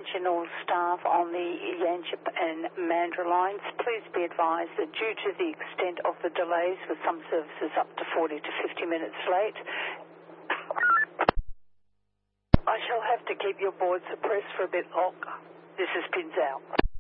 Attention all staff on the Yanchep and Mandurah lines. Please be advised that due to the extent of the delays, with some services up to 40 to 50 minutes late, I shall have to keep your board suppressed for a bit longer. This is Pins out.